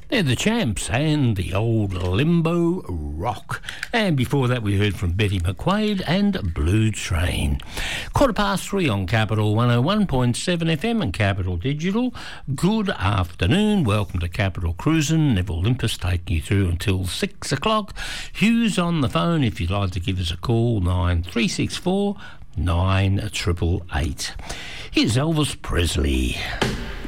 They're the Champs and the old Limbo Rock. And before that we heard from Betty McQuaid and Blue Train. 3:15 on Capital 101.7 FM and Capital Digital. Good afternoon. Welcome to Capital Cruisin'. Neville Limpus taking you through until 6 o'clock. Hugh's on the phone if you'd like to give us a call, 9364 9888. Here's Elvis Presley.